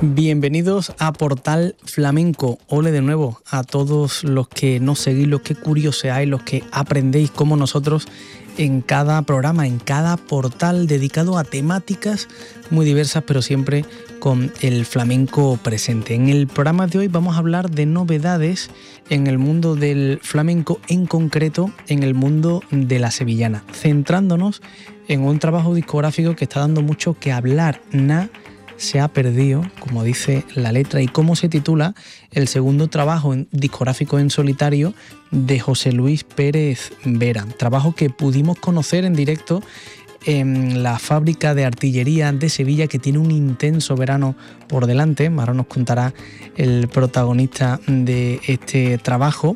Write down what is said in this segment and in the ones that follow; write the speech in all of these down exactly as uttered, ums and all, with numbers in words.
Bienvenidos a Portal Flamenco. Ole de nuevo a todos los que nos seguís, los que curioseáis, los que aprendéis como nosotros en cada programa, en cada portal dedicado a temáticas muy diversas, pero siempre con el flamenco presente. En el programa de hoy vamos a hablar de novedades en el mundo del flamenco, en concreto en el mundo de la sevillana, centrándonos en un trabajo discográfico que está dando mucho que hablar. Na se ha perdido, como dice la letra, y cómo se titula el segundo trabajo discográfico en solitario de José Luis Pérez Vera. Trabajo que pudimos conocer en directo en la fábrica de artillería de Sevilla, que tiene un intenso verano por delante. Ahora nos contará el protagonista de este trabajo.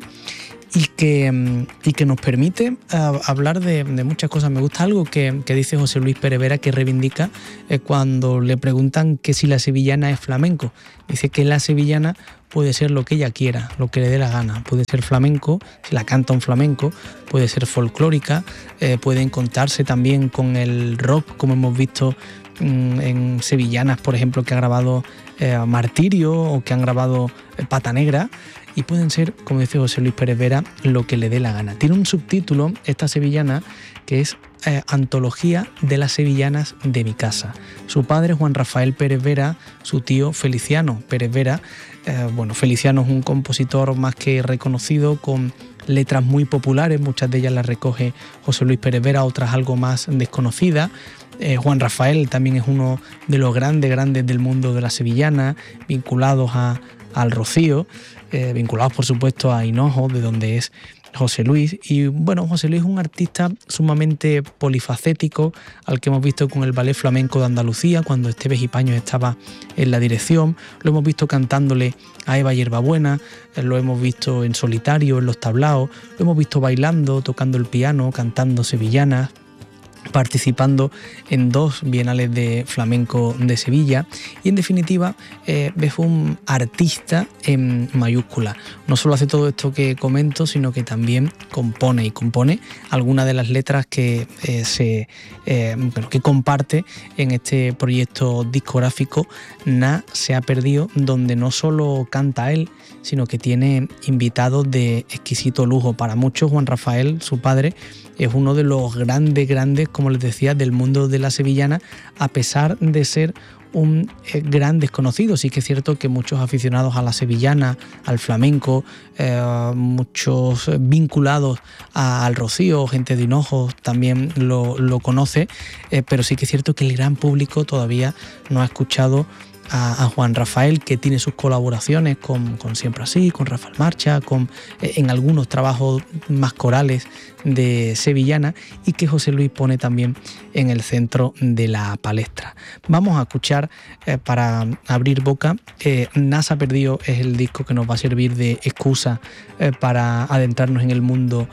Y que, y que nos permite uh, hablar de, de muchas cosas. Me gusta algo que, que dice José Luis Pérez Vera, que reivindica eh, cuando le preguntan que si la sevillana es flamenco. Dice que la sevillana puede ser lo que ella quiera, lo que le dé la gana. Puede ser flamenco, si la canta un flamenco, puede ser folclórica, eh, puede encontrarse también con el rock, como hemos visto mm, en sevillanas, por ejemplo, que ha grabado eh, Martirio o que han grabado eh, Pata Negra. Y pueden ser, como dice José Luis Pérez Vera, lo que le dé la gana. Tiene un subtítulo, esta sevillana, que es eh, Antología de las sevillanas de mi casa. Su padre, Juan Rafael Pérez Vera, su tío, Feliciano Pérez Vera. Eh, bueno, Feliciano es un compositor más que reconocido, con letras muy populares, muchas de ellas las recoge José Luis Pérez Vera, otras algo más desconocidas. Eh, Juan Rafael también es uno de los grandes, grandes del mundo de la sevillana, vinculados a, al Rocío. Eh, vinculados por supuesto a Hinojo, de donde es José Luis. Y bueno, José Luis es un artista sumamente polifacético, al que hemos visto con el Ballet Flamenco de Andalucía, cuando Esteves y Paños estaba en la dirección. Lo hemos visto cantándole a Eva Hierbabuena, eh, lo hemos visto en solitario, en los tablaos, lo hemos visto bailando, tocando el piano, cantando sevillanas, participando en dos bienales de flamenco de Sevilla. Y en definitiva eh, es un artista en mayúscula. No solo hace todo esto que comento, sino que también compone y compone algunas de las letras que eh, se eh, bueno, que comparte en este proyecto discográfico Na se ha perdido, donde no solo canta él, sino que tiene invitados de exquisito lujo. Para muchos, Juan Rafael, su padre, es uno de los grandes, grandes, como les decía, del mundo de la sevillana, a pesar de ser un eh, gran desconocido. Sí que es cierto que muchos aficionados a la sevillana, al flamenco, eh, muchos vinculados a, al Rocío, gente de Hinojo también lo, lo conoce, eh, pero sí que es cierto que el gran público todavía no ha escuchado A, a Juan Rafael, que tiene sus colaboraciones con, con Siempre Así, con Rafael Marcha, con, eh, en algunos trabajos más corales de sevillana, y que José Luis pone también en el centro de la palestra. Vamos a escuchar, eh, para abrir boca, eh, Na se ha perdido es el disco que nos va a servir de excusa eh, para adentrarnos en el mundo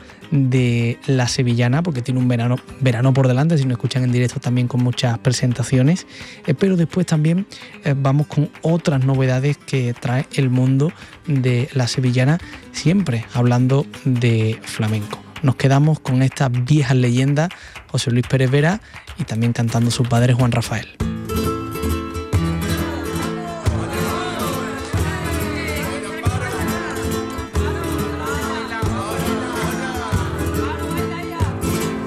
de la sevillana, porque tiene un verano, verano por delante, si nos escuchan en directo también con muchas presentaciones, eh, pero después también eh, vamos con otras novedades que trae el mundo de la sevillana, siempre hablando de flamenco. Nos quedamos con estas viejas leyendas, José Luis Pérez Vera, y también cantando su padre Juan Rafael.